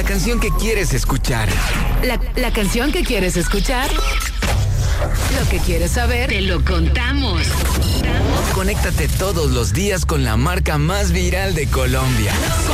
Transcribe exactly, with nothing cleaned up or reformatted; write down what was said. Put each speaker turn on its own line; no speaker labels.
canción que quieres escuchar.
La, la canción que quieres escuchar. Lo que quieres saber, te lo contamos.
Conéctate todos los días con la marca más viral de Colombia.